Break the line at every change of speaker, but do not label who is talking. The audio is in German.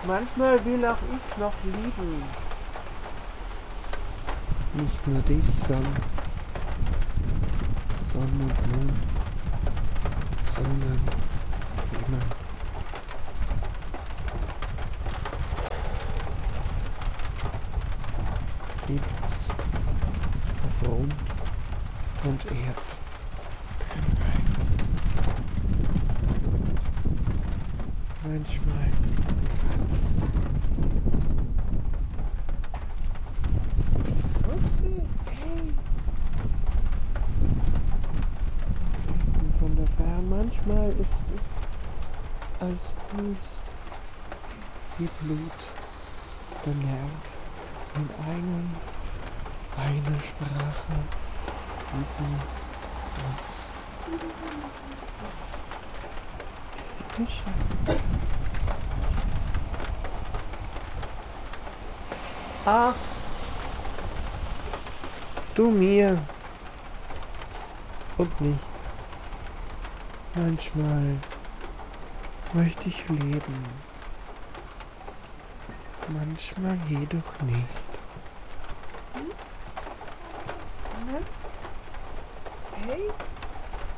Manchmal will auch ich noch lieben.
Nicht nur dich, Sonne und Mond, sondern Himmel. Gibt's auf Rund und Erd kein Rein. Manchmal kratz.
Upsi, hey.
Und von der Ferne manchmal ist es, als fließt wie Blut der Nerv in eine Sprache, wie sie beschreibt.
Ach,
Du mir und nicht. Manchmal möchte ich leben, manchmal jedoch nicht.
hey.